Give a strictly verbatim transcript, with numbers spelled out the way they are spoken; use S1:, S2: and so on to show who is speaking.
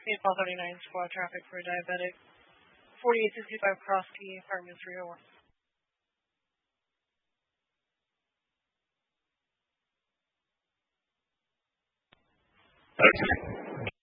S1: Saint Paul thirty-nine squad traffic for a diabetic. forty-eight sixty-five Cross T, apartment three oh one.
S2: Okay.